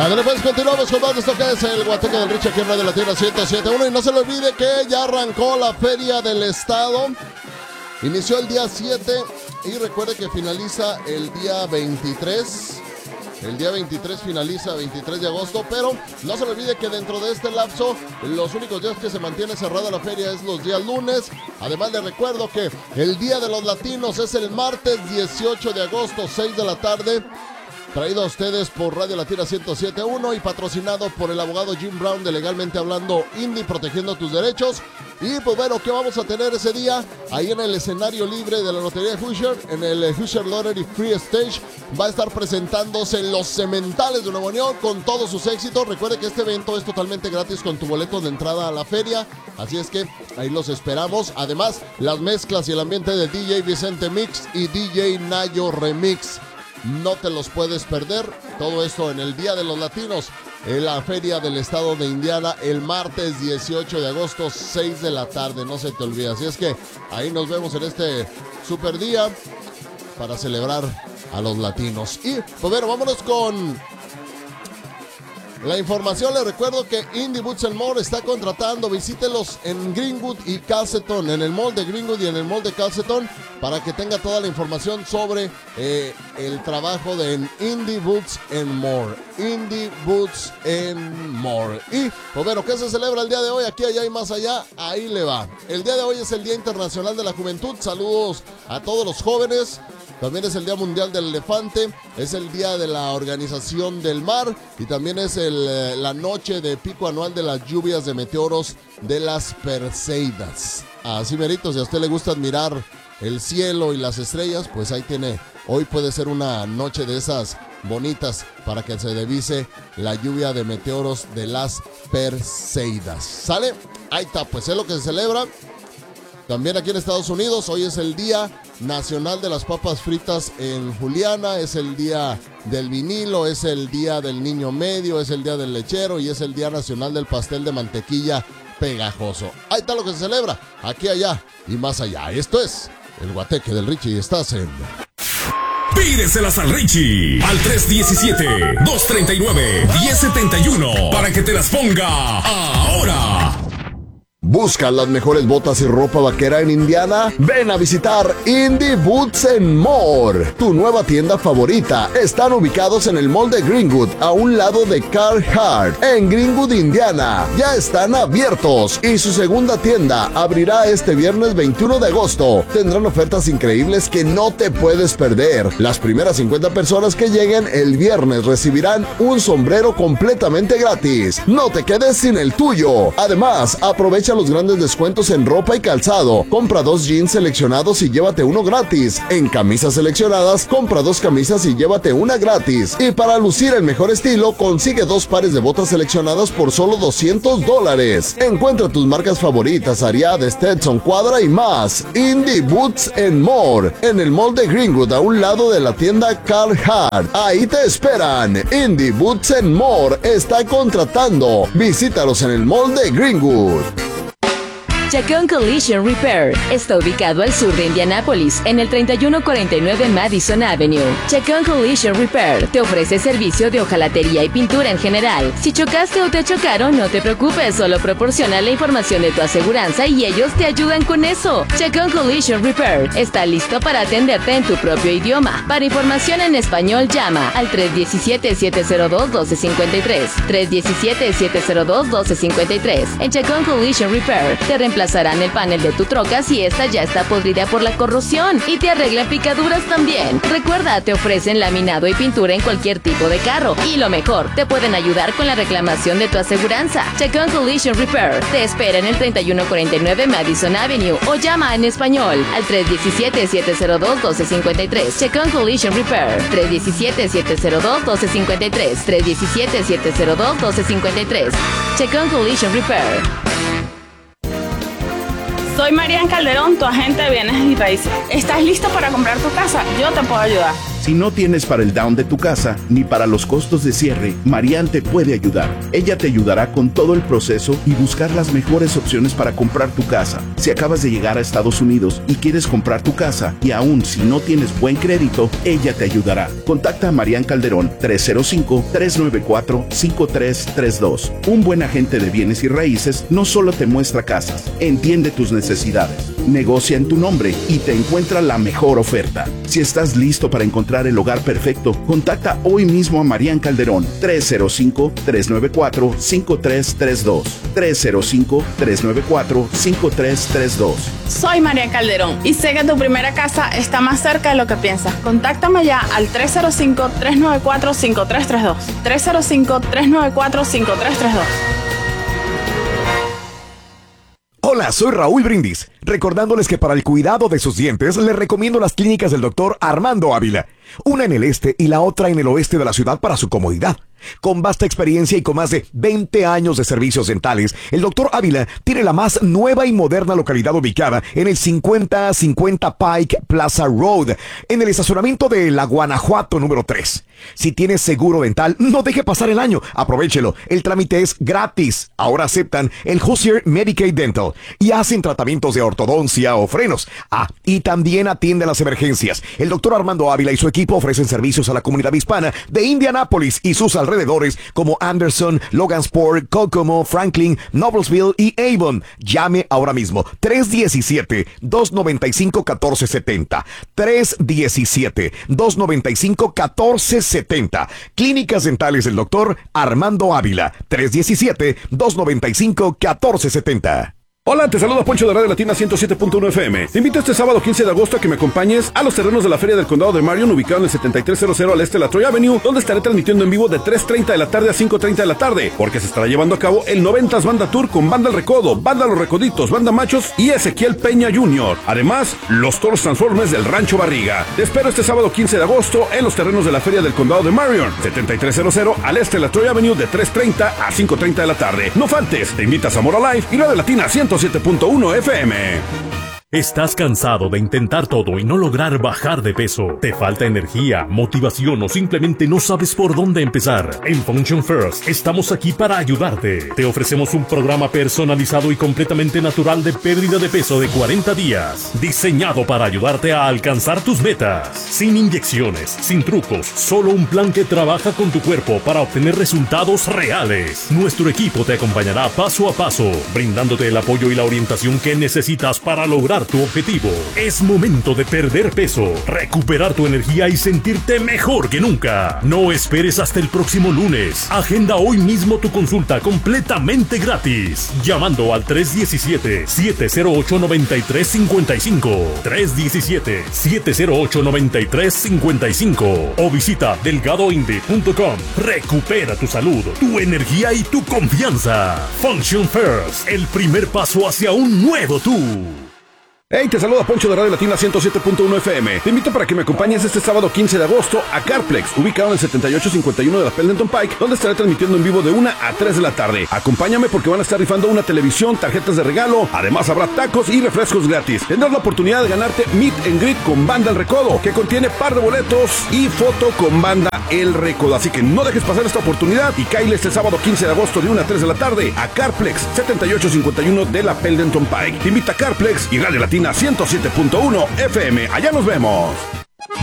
Ándale, pues continuamos con más de esto que es el Guateque del Richie aquí en Radio Latina 107.1. Y no se le olvide que ya arrancó la Feria del Estado. Inició el día 7 y recuerde que finaliza el día 23. El día 23 finaliza, 23 de agosto, pero no se le olvide que dentro de este lapso, los únicos días que se mantiene cerrada la feria es los días lunes. Además les recuerdo que el Día de los Latinos es el martes 18 de agosto, 6 de la tarde. Traído a ustedes por Radio Latina 107.1 y patrocinado por el abogado Jim Brown de Legalmente Hablando Indy, protegiendo tus derechos. Y pues bueno, ¿qué vamos a tener ese día? Ahí en el escenario libre de la Lotería Hoosier, en el Hoosier Lottery Free Stage, va a estar presentándose Los Cementales de Nuevo León con todos sus éxitos. Recuerde que este evento es totalmente gratis con tu boleto de entrada a la feria, así es que ahí los esperamos. Además, las mezclas y el ambiente de DJ Vicente Mix y DJ Nayo Remix. No te los puedes perder. Todo esto en el Día de los Latinos, en la Feria del Estado de Indiana, el martes 18 de agosto, 6 de la tarde. No se te olvide. Así es que ahí nos vemos en este super día para celebrar a los latinos. Y pues bueno, vámonos con la información. Les recuerdo que Indy Boots and More está contratando. Visítelos en Greenwood y Castleton, en el mall de Greenwood y en el mall de Castleton, para que tenga toda la información sobre el trabajo de Indy Boots and More. Indy Boots and More. Y pues bueno, ¿qué se celebra el día de hoy? Aquí, allá y más allá. Ahí le va. El día de hoy es el Día Internacional de la Juventud. Saludos a todos los jóvenes. También es el Día Mundial del Elefante, es el Día de la Organización del Mar y también es la noche de pico anual de las lluvias de meteoros de las Perseidas. Así merito, si a usted le gusta admirar el cielo y las estrellas, pues ahí tiene. Hoy puede ser una noche de esas bonitas para que se divise la lluvia de meteoros de las Perseidas. ¿Sale? Ahí está, pues es lo que se celebra. También aquí en Estados Unidos, hoy es el Día Nacional de las Papas Fritas en Juliana, es el Día del Vinilo, es el Día del Niño Medio, es el Día del Lechero y es el Día Nacional del Pastel de Mantequilla Pegajoso. Ahí está lo que se celebra, aquí, allá y más allá. Esto es el Guateque del Richie y estás en... Pídeselas al Richie al 317-239-1071 para que te las ponga ahora. ¿Buscas las mejores botas y ropa vaquera en Indiana? Ven a visitar Indy Boots and More, tu nueva tienda favorita. Están ubicados en el mall de Greenwood, a un lado de Carhartt, en Greenwood, Indiana. Ya están abiertos y su segunda tienda abrirá este viernes 21 de agosto. Tendrán ofertas increíbles que no te puedes perder. Las primeras 50 personas que lleguen el viernes recibirán un sombrero completamente gratis. No te quedes sin el tuyo. Además, aprovecha los grandes descuentos en ropa y calzado. Compra 2 jeans seleccionados y llévate uno gratis. En camisas seleccionadas, compra 2 camisas y llévate una gratis. Y para lucir el mejor estilo, consigue 2 pares de botas seleccionadas por solo $200. Encuentra tus marcas favoritas, Ariat, Stetson, Cuadra y más. Indy Boots and More, en el mall de Greenwood, a un lado de la tienda Carhartt. Ahí te esperan. Indy Boots and More está contratando. Visítalos en el mall de Greenwood. Chacón Collision Repair está ubicado al sur de Indianápolis, en el 3149 Madison Avenue. Chacón Collision Repair te ofrece servicio de hojalatería y pintura en general. Si chocaste o te chocaron, no te preocupes, solo proporciona la información de tu aseguranza y ellos te ayudan con eso. Chacón Collision Repair está listo para atenderte en tu propio idioma. Para información en español, llama al 317-702-1253. 317-702-1253. En Chacón Collision Repair te reemplazarán el panel de tu troca si esta ya está podrida por la corrosión y te arreglan picaduras también. Recuerda, te ofrecen laminado y pintura en cualquier tipo de carro y lo mejor, te pueden ayudar con la reclamación de tu aseguranza. Chacón Collision Repair te espera en el 3149 Madison Avenue o llama en español al 317-702-1253. Chacón Collision Repair 317-702-1253. 317-702-1253. Chacón Collision Repair. Soy Marian Calderón, tu agente de bienes y raíces. ¿Estás listo para comprar tu casa? Yo te puedo ayudar. Si no tienes para el down de tu casa ni para los costos de cierre, Marian te puede ayudar. Ella te ayudará con todo el proceso y buscar las mejores opciones para comprar tu casa. Si acabas de llegar a Estados Unidos y quieres comprar tu casa y aún si no tienes buen crédito, ella te ayudará. Contacta a Marian Calderón 305-394-5332. Un buen agente de bienes y raíces no solo te muestra casas, entiende tus necesidades, negocia en tu nombre y te encuentra la mejor oferta. Si estás listo para encontrar el hogar perfecto, contacta hoy mismo a Marian Calderón 305-394-5332. 305-394-5332. Soy Marian Calderón y sé que tu primera casa está más cerca de lo que piensas. Contáctame ya al 305-394-5332. 305-394-5332. Hola, soy Raúl Brindis, recordándoles que para el cuidado de sus dientes les recomiendo las clínicas del Dr. Armando Ávila, una en el este y la otra en el oeste de la ciudad para su comodidad. Con vasta experiencia y con más de 20 años de servicios dentales, el Dr. Ávila tiene la más nueva y moderna localidad ubicada en el 5050 Pike Plaza Road, en el estacionamiento de La Guanajuato número 3. Si tienes seguro dental, no deje pasar el año, aprovéchelo, el trámite es gratis. Ahora aceptan el Hoosier Medicaid Dental y hacen tratamientos de ortodoncia o frenos. Y también atienden las emergencias. El Dr. Armando Ávila y su equipo ofrecen servicios a la comunidad hispana de Indianápolis y sus alrededores como Anderson, Logansport, Kokomo, Franklin, Noblesville y Avon. Llame ahora mismo 317-295-1470. 317-295-1470. Clínicas dentales del Dr. Armando Ávila. 317-295-1470. Hola, te saluda Poncho de Radio Latina 107.1 FM. Te invito este sábado 15 de agosto a que me acompañes a los terrenos de la Feria del Condado de Marion, ubicado en el 7300 al este de la Troy Avenue, donde estaré transmitiendo en vivo de 3:30 de la tarde a 5:30 de la tarde, porque se estará llevando a cabo el 90s Banda Tour con Banda El Recodo, Banda Los Recoditos, Banda Machos y Ezequiel Peña Jr. Además, los toros Transformers del Rancho Barriga. Te espero este sábado 15 de agosto en los terrenos de la Feria del Condado de Marion, 7300 al este de la Troy Avenue, de 3:30 a 5:30 de la tarde. No faltes, te invita a Zamora Live y Radio Latina 107.1 FM. ¿Estás cansado de intentar todo y no lograr bajar de peso? ¿Te falta energía, motivación o simplemente no sabes por dónde empezar? En Function First estamos aquí para ayudarte. Te ofrecemos un programa personalizado y completamente natural de pérdida de peso de 40 días, diseñado para ayudarte a alcanzar tus metas. Sin inyecciones, sin trucos, solo un plan que trabaja con tu cuerpo para obtener resultados reales. Nuestro equipo te acompañará paso a paso, brindándote el apoyo y la orientación que necesitas para lograr tu objetivo. Es momento de perder peso, recuperar tu energía y sentirte mejor que nunca. No esperes hasta el próximo lunes. Agenda hoy mismo tu consulta completamente gratis, llamando al 317-708-9355, 317-708-9355 o visita delgadoinde.com. Recupera tu salud, tu energía y tu confianza. Function First, el primer paso hacia un nuevo tú. Hey, te saluda Poncho de Radio Latina 107.1 FM. Te invito para que me acompañes este sábado 15 de agosto a Carplex, ubicado en el 7851 de la Pendleton Pike, donde estaré transmitiendo en vivo de 1 a 3 de la tarde. Acompáñame porque van a estar rifando una televisión, tarjetas de regalo, además habrá tacos y refrescos gratis. Tendrás la oportunidad de ganarte Meet and Greet con Banda El Recodo, que contiene par de boletos y foto con Banda El Recodo. Así que no dejes pasar esta oportunidad y cáile este sábado 15 de agosto de 1 a 3 de la tarde a Carplex, 7851 de la Pendleton Pike. Te invita a Carplex y Radio Latina 107.1 FM. Allá nos vemos.